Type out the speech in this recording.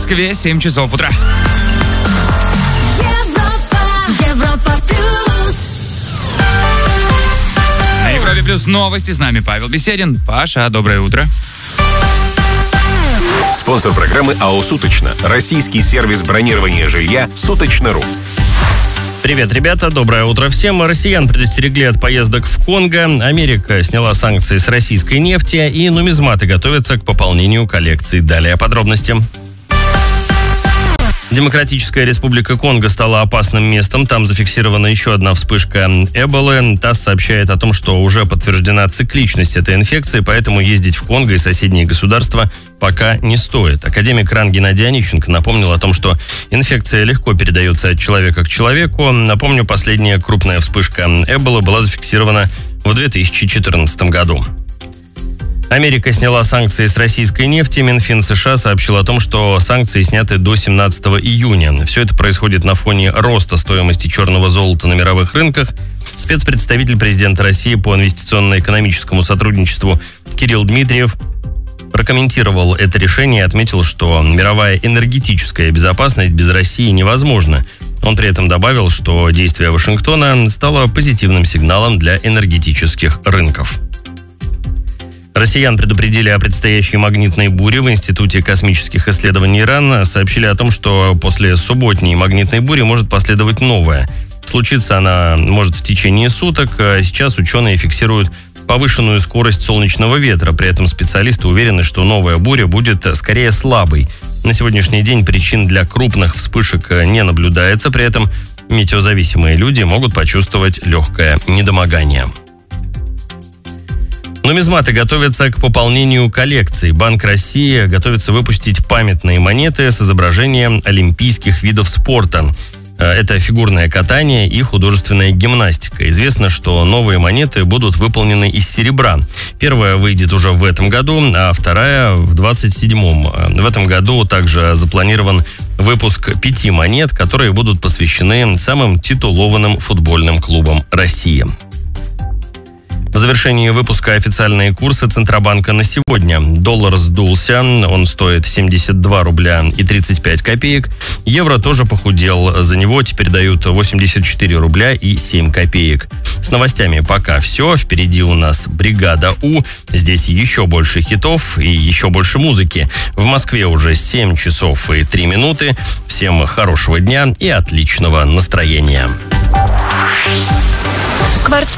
Москве 7 часов утра. Европа плюс. На Европе плюс новости. С нами Павел Беседин. Паша, доброе утро. Спонсор программы АО «Суточно». Российский сервис бронирования жилья «Суточно.ру». Привет, ребята, доброе утро всем. Россиян предостерегли от поездок в Конго. Америка сняла санкции с российской нефти, и нумизматы готовятся к пополнению коллекций. Далее подробности. Демократическая республика Конго стала опасным местом. Там зафиксирована еще одна вспышка Эболы. ТАСС сообщает о том, что уже подтверждена цикличность этой инфекции, поэтому ездить в Конго и соседние государства пока не стоит. Академик РАН Геннадий Онищенко напомнил о том, что инфекция легко передается от человека к человеку. Напомню, последняя крупная вспышка Эболы была зафиксирована в 2014 году. Америка сняла санкции с российской нефти. Минфин США сообщил о том, что санкции сняты до 17 июня. Все это происходит на фоне роста стоимости черного золота на мировых рынках. Спецпредставитель президента России по инвестиционно-экономическому сотрудничеству Кирилл Дмитриев прокомментировал это решение и отметил, что мировая энергетическая безопасность без России невозможна. Он при этом добавил, что действие Вашингтона стало позитивным сигналом для энергетических рынков. Россиян предупредили о предстоящей магнитной буре. В Институте космических исследований РАН сообщили о том, что после субботней магнитной бури может последовать новая. Случиться она может в течение суток. Сейчас ученые фиксируют повышенную скорость солнечного ветра. При этом специалисты уверены, что новая буря будет скорее слабой. На сегодняшний день причин для крупных вспышек не наблюдается. При этом метеозависимые люди могут почувствовать легкое недомогание. Нумизматы готовятся к пополнению коллекций. Банк России готовится выпустить памятные монеты с изображением олимпийских видов спорта. Это фигурное катание и художественная гимнастика. Известно, что новые монеты будут выполнены из серебра. Первая выйдет уже в этом году, а вторая в 27-м. В этом году также запланирован выпуск 5 монет, которые будут посвящены самым титулованным футбольным клубам России. В завершении выпуска официальные курсы Центробанка на сегодня. Доллар сдулся, он стоит 72 рубля и 35 копеек. Евро тоже похудел, за него теперь дают 84 рубля и 7 копеек. С новостями пока все. Впереди у нас «Бригада У». Здесь еще больше хитов и еще больше музыки. В Москве уже 7 часов и 3 минуты. Всем хорошего дня и отличного настроения.